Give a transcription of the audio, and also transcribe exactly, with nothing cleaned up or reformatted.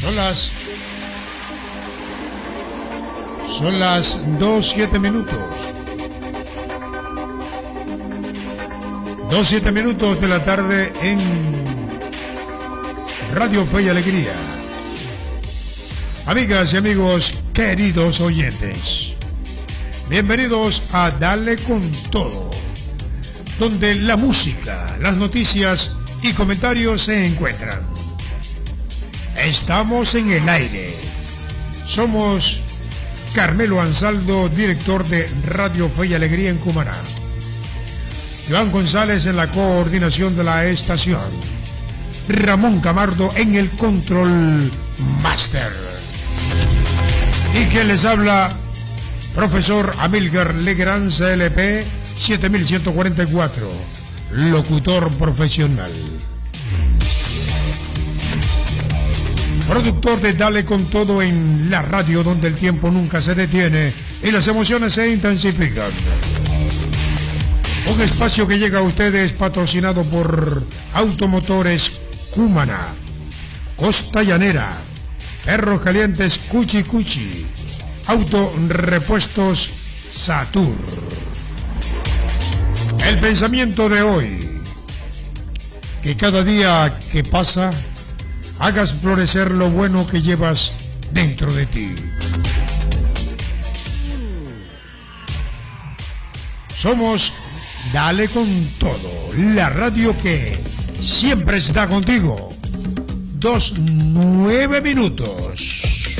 Son las... Son las dos siete minutos. Dos siete minutos de la tarde en Radio Fe y Alegría. Amigas y amigos, queridos oyentes, bienvenidos a Dale con Todo, donde la música, las noticias y comentarios se encuentran. Estamos en el aire. Somos Carmelo Ansaldo, director de Radio Fe y Alegría en Cumaná. Joan González en la coordinación de la estación. Ramón Camardo en el control master. Y quien les habla, profesor Amílcar Legrand, C L P siete mil ciento cuarenta y cuatro, locutor profesional. Productor de Dale con Todo en la radio, donde el tiempo nunca se detiene y las emociones se intensifican. Un espacio que llega a ustedes patrocinado por Automotores Cumaná, Costa Llanera, Perros Calientes Cuchi Cuchi, Autorepuestos Satur. El pensamiento de hoy: que cada día que pasa hagas florecer lo bueno que llevas dentro de ti. Somos Dale con Todo, la radio que siempre está contigo. Dos nueve minutos.